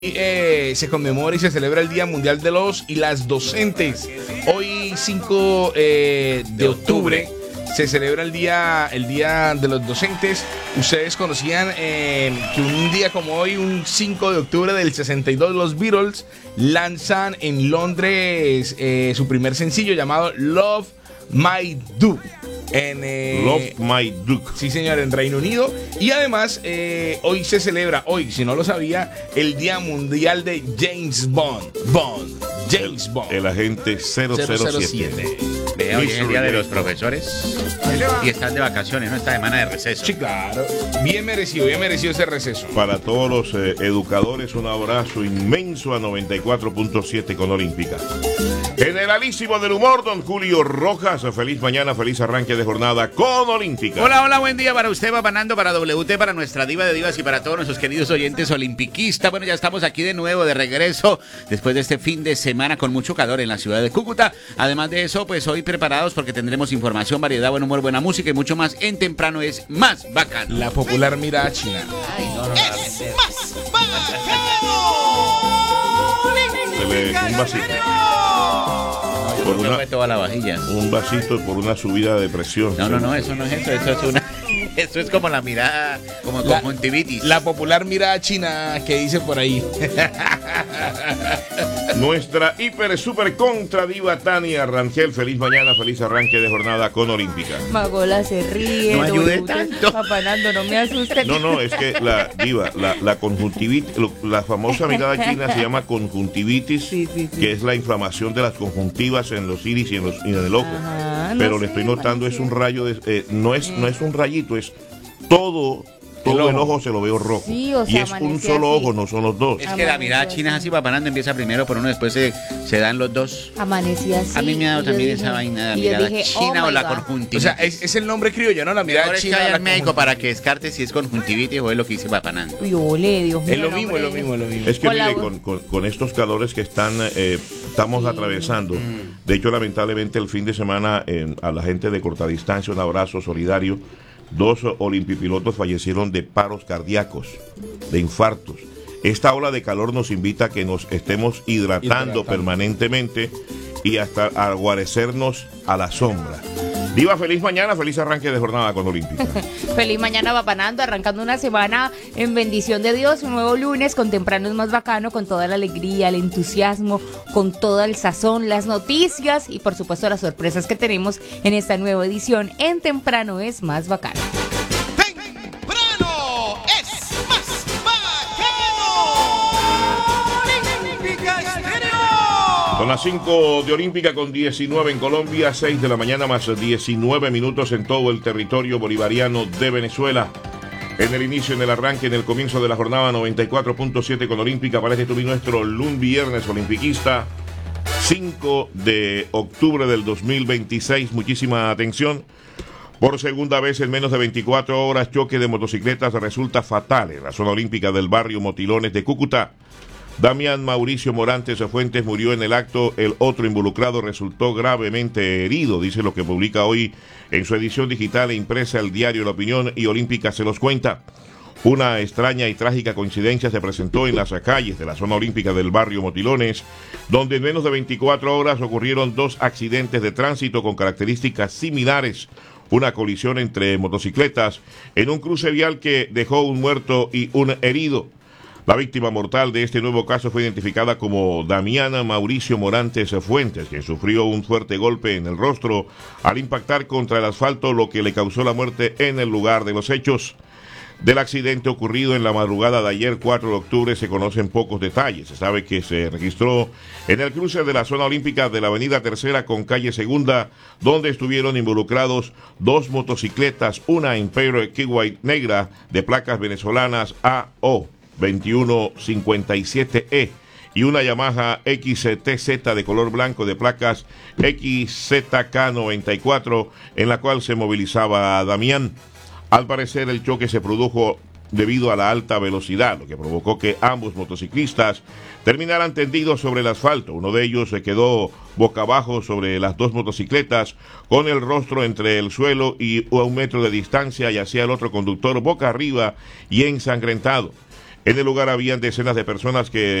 Se conmemora y se celebra el Día Mundial de los y las Docentes. Hoy 5 de octubre se celebra el día de los Docentes. Ustedes conocían que un día como hoy, un 5 de octubre del 62, los Beatles lanzan en Londres su primer sencillo llamado Love My Duke. Love My Duke. Sí, señor, en Reino Unido. Y además, hoy se celebra, si no lo sabía, el Día Mundial de James Bond. James Bond. El agente 007. Vea, hoy es el día de los profesores. Y están de vacaciones, no está de semana de receso. Sí, claro. Bien merecido ese receso. Para todos los educadores, un abrazo inmenso a 94.7 con Olímpica. Generalísimo del humor, don Julio Rojas. Feliz mañana, feliz arranque de jornada con Olímpica. Hola, buen día para usted, Papanando, para WT, para nuestra diva de divas y para todos nuestros queridos oyentes olimpiquistas. Bueno, ya estamos aquí de nuevo, de regreso, después de este fin de semana con mucho calor en la ciudad de Cúcuta. Además de eso, pues hoy preparados porque tendremos información, variedad, buen humor, buena música y mucho más en Temprano es Más Bacano. La popular mirada china. Ay, no. ¡Es más bacano! Un vasito. Por una, fue toda la vajilla. Un vasito por una subida de presión. No, eso no es eso. Eso es una... Eso es como la mirada, como conjuntivitis. La popular mirada china que dice por ahí. Nuestra hiper super contra diva Tania Rangel. Feliz mañana, feliz arranque de jornada con Olímpica. Magola se ríe. No ayude tanto. Papanando, no me asuste. No, es que la diva, la conjuntivitis, la famosa mirada china se llama conjuntivitis, sí. Que es la inflamación de las conjuntivas en los iris y en el ojo. Ajá, pero le estoy notando es un rayo de, no es un rayito, es todo el ojo se lo veo rojo. Sí, o sea, y es un solo así. ojo, no son los dos. Es que la mirada china es así, Papanando, empieza primero por uno, después se dan los dos. Amanecí así. A mí me ha dado también esa vaina de la mirada china o la conjuntivitis. O sea, es el nombre criollo, ¿no? La mirada china. Es que al médico para que descarte si es conjuntivitis o es lo que dice Papanando. Uy, ole, Dios mío. Es lo mismo. Es que mire, con estos calores que estamos atravesando, de hecho, lamentablemente el fin de semana a la gente de corta distancia, un abrazo solidario. 2 olimpipilotos fallecieron de paros cardíacos, de infartos. Esta ola de calor nos invita a que nos estemos hidratando permanentemente y hasta a guarecernos a la sombra. Diva, feliz mañana, feliz arranque de jornada con Olímpica. Feliz mañana, Papanando, arrancando una semana en bendición de Dios, un nuevo lunes con Temprano es Más Bacano, con toda la alegría, el entusiasmo, con todo el sazón, las noticias y por supuesto las sorpresas que tenemos en esta nueva edición en Temprano es Más Bacano. ¡Temprano es más bacano! Olímpica Estéreo. Son las 5 de Olímpica con 19 en Colombia, 6 de la mañana más 19 minutos en todo el territorio bolivariano de Venezuela. En el inicio, en el arranque, en el comienzo de la jornada 94.7 con Olímpica, para que tuvimos nuestro viernes olimpiquista, 5 de octubre del 2026. Muchísima atención. Por segunda vez en menos de 24 horas, choque de motocicletas resulta fatal en la zona olímpica del barrio Motilones de Cúcuta. Damián Mauricio Morantes Fuentes murió en el acto, el otro involucrado resultó gravemente herido, dice lo que publica hoy en su edición digital e impresa el diario La Opinión, y Olímpica se los cuenta. Una extraña y trágica coincidencia se presentó en las calles de la zona olímpica del barrio Motilones, donde en menos de 24 horas ocurrieron 2 accidentes de tránsito con características similares. Una colisión entre motocicletas en un cruce vial que dejó un muerto y un herido. La víctima mortal de este nuevo caso fue identificada como Damiana Mauricio Morantes Fuentes, quien sufrió un fuerte golpe en el rostro al impactar contra el asfalto, lo que le causó la muerte en el lugar de los hechos. Del accidente ocurrido en la madrugada de ayer, 4 de octubre, se conocen pocos detalles. Se sabe que se registró en el cruce de la zona olímpica de la avenida Tercera con calle Segunda, donde estuvieron involucrados 2 motocicletas, una Imperial Kiwi negra de placas venezolanas AO 2157E y una Yamaha XTZ de color blanco de placas XZK94, en la cual se movilizaba a Damián. Al parecer el choque se produjo debido a la alta velocidad, lo que provocó que ambos motociclistas terminaran tendidos sobre el asfalto. Uno de ellos se quedó boca abajo sobre las 2 motocicletas, con el rostro entre el suelo y a 1 metro de distancia, y hacia el otro conductor boca arriba y ensangrentado. En el lugar habían decenas de personas que